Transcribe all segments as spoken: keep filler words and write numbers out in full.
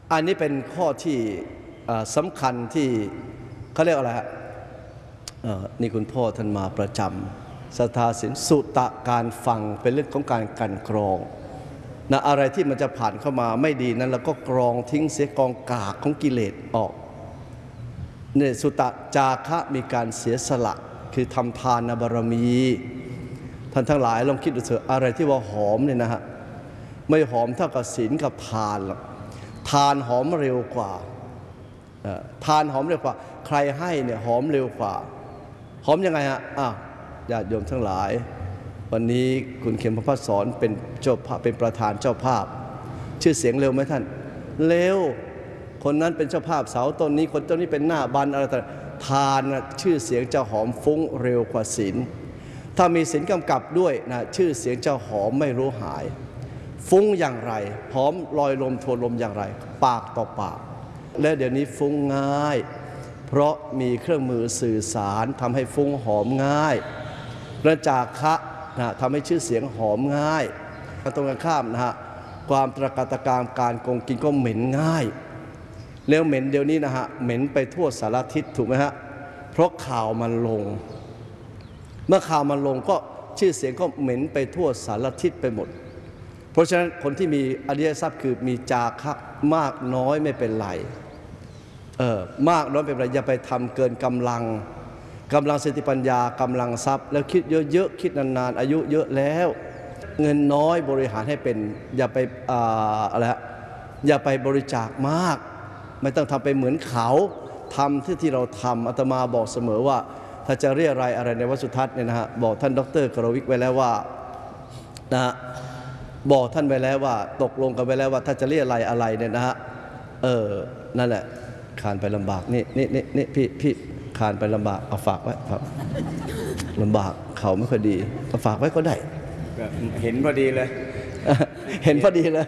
อันนี้เป็นข้อที่สำคัญที่เขาเรียกอะไรฮะนี่คุณพ่อท่านมาประจำศรัทธาศีลสุตะการฟังเป็นเรื่องของการกลั่นกรองนะอะไรที่มันจะผ่านเข้ามาไม่ดีนั้นเราก็กรองทิ้งเสียกองกากของกิเลสออกเนี่ยสุตะจาคะมีการเสียสละคือทำทานบารมีท่านทั้งหลายลองคิดดูเถอะอะไรที่ว่าหอมเนี่ยนะฮะไม่หอมเท่ากับศีลกับทานหรอกทานหอมเร็วกว่าทานหอมเร็วกว่าใครให้เนี่ยหอมเร็วกว่าหอมยังไงฮะอ้าวญาติโยมทั้งหลายวันนี้คุณเข็มพระพัฒสอนเป็นเจ้าภาพเป็นประธานเจ้าภาพชื่อเสียงเร็วไหมท่านเร็วคนนั้นเป็นเจ้าภาพเสาต้นนี้คนต้นนี้เป็นหน้าบันอะไรต่างทานนะชื่อเสียงจะหอมฟุ้งเร็วกว่าศีลถ้ามีศีลกำกับด้วยนะชื่อเสียงจะหอมไม่รู้หายฟุ้งอย่างไรหอมลอยลมทวนลมอย่างไรปากต่อปากและเดี๋ยวนี้ฟุ้งง่ายเพราะมีเครื่องมือสื่อสารทำให้ฟุ้งหอมง่ายประจาคะนะทำให้ชื่อเสียงหอมง่ายตรงกันข้ามนะฮะความตระกาตกามการโกงกินก็เหม็นง่ายแล้วเหม็นเดี๋ยวนี้นะฮะเหม็นไปทั่วสารทิศถูกไหมฮะเพราะข่าวมันลงเมื่อข่าวมันลงก็ชื่อเสียงก็เหม็นไปทั่วสารทิศไปหมดเพราะฉะนั้นคนที่มีอริยทรัพย์คือมีจาคะมากน้อยไม่เป็นไรเออมากน้อยเป็นไรอย่าไปทำเกินกำลังกำลังสติปัญญากำลังทรัพย์แล้วคิดเยอะๆคิดนานๆอายุเยอะแล้วเงินน้อยบริหารให้เป็นอย่าไปอะไรอย่าไปบริจาคมากไม่ต้องทำไปเหมือนเขาทำที่ที่เราทำอาตมาบอกเสมอว่าถ้าจะเรียรายอะไรในวัดสุทัศน์เนี่ยนะฮะบอกท่านดร.กรวิกไว้แล้วว่านะฮะบอกท่านไปแล้วว่าตกลงกันไปแล้วว่าถ้าจะเรียรายอะไรเนี่ยนะฮะเออนั่นแหละคานไปลำบากนี่นี่นี่นี่พี่พี่คานไปลำบากเอาฝากไว้ครับลำบากเขาไม่ค่อยดีเอาฝากไว้ก็ได้เห็นพอดีเลยเห็นพอดีเลย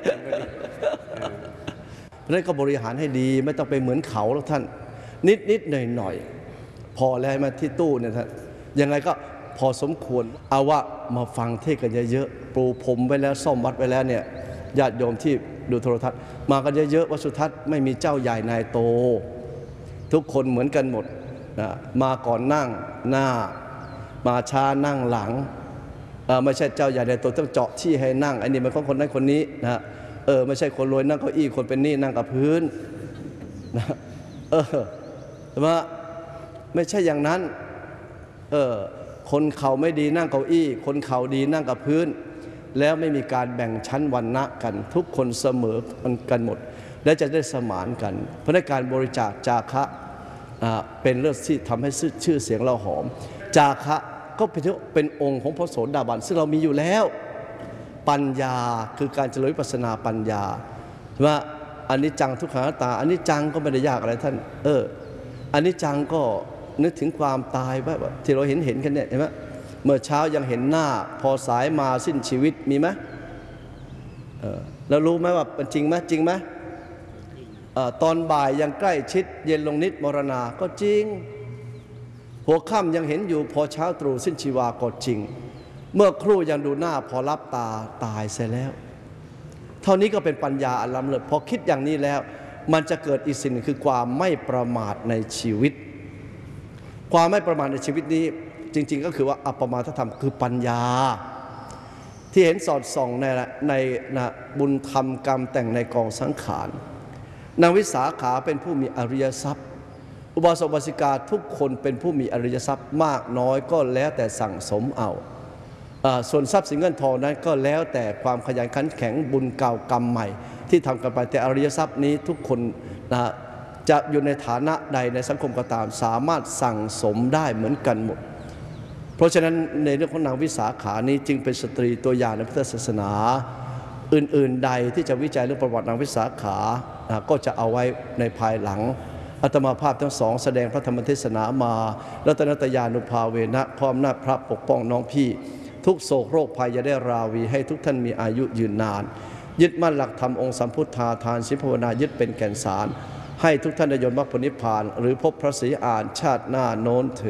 เพราะนั้นก็บริหารให้ดีไม่ต้องไปเหมือนเขาแล้วท่านนิดนิดหน่อยหน่อยพอแล้วมาที่ตู้เนี่ยท่านยังไงก็พอสมควรเอาว่ามาฟังเทศกันเยอะๆปูพรมไว้แล้วซ่อมวัดไว้แล้วเนี่ยญาติโยมที่ดูโทรทัศน์มากันเยอะๆวัดสุทัศน์ไม่มีเจ้าใหญ่นายโตทุกคนเหมือนกันหมดนะมาก่อนนั่งหน้ามาช้านั่งหลังไม่ใช่เจ้าใหญ่นายโตต้องเจาะที่ให้นั่งอันนี้มันของคนนั้นคนนี้นะเออไม่ใช่คนรวยนั่งเก้าอี้คนเป็นหนี้นั่งกับพื้นนะเออแต่ว่าไม่ใช่อย่างนั้นเออคนเขาไม่ดีนั่งเก้าอี้คนเขาดีนั่งกับพื้นแล้วไม่มีการแบ่งชั้นวรรณะกันทุกคนเสมอกันหมดและจะได้สมานกันเพราะในการบริจาคจาคะเป็นเรื่องที่ทำให้ชื่อเสียงเราหอมจาคะก็เป็นเป็นองค์ของพระโสดาบันซึ่งเรามีอยู่แล้วปัญญาคือการเจริญวิปัสสนาปัญญาว่าอันนี้จังทุกขังอนัตตาอันนี้จังก็ไม่ได้ยากอะไรท่านเอออันนี้จังก็นึกถึงความตายว่าที่เราเห็นเห็นกันเนี่ยเห็นไหมเมื่อเช้ายังเห็นหน้าพอสายมาสิ้นชีวิตมีไหมเออแล้วรู้ไหมว่าเป็นจริงไหมจริงไหมตอนบ่ายยังใกล้ชิดเย็นลงนิดมรณาก็จริงหัวค่ำยังเห็นอยู่พอเช้าตรู่สิ้นชีวาก็จริงเมื่อครู่ยังดูหน้าพอรับตาตายเสียแล้วเท่านี้ก็เป็นปัญญาอันล้ำเลิศพอคิดอย่างนี้แล้วมันจะเกิดอีกสิ่งคือความไม่ประมาทในชีวิตความไม่ประมาทในชีวิตนี้จริงๆก็คือว่าอัปปมาทธรรมคือปัญญาที่เห็นสอดส่องในในนะบุญธรรมกรรมแต่งในกองสังขารนางวิสาขาเป็นผู้มีอริยทรัพย์อุบาสกอุบาสิกาทุกคนเป็นผู้มีอริยทรัพย์มากน้อยก็แล้วแต่สั่งสมเอาส่วนทรัพย์สินเงินทองนั้นก็แล้วแต่ความขยันขันแข็งบุญเก่ากรรมใหม่ที่ทำกันไปแต่อริยทรัพย์นี้ทุกคนนะจะอยู่ในฐานะใดในสังคมก็ตามสามารถสั่งสมได้เหมือนกันหมดเพราะฉะนั้นในเรื่องของนางวิสาขานี้จึงเป็นสตรีตัวอย่างในพุทธศาสนาอื่นๆใดที่จะวิจัยเรื่องประวัตินางวิสาขาก็จะเอาไว้ในภายหลังอาตมาภาพทั้งสองแสดงพระธรรมเทศนามารัตนตยานุภาเวนะพร้อมหน้าพระปกป้องน้องพี่ทุกโศกโรคภัยจะได้ราวีให้ทุกท่านมีอายุยืนนานยึดมั่นหลักธรรมองค์สัมพุทธาทานศีลภาวนายึดเป็นแก่นสารให้ทุกท่านได้ยนต์มรรคผลนิพพานหรือพบพระศรีอานชาติหน้าโน้นเถิด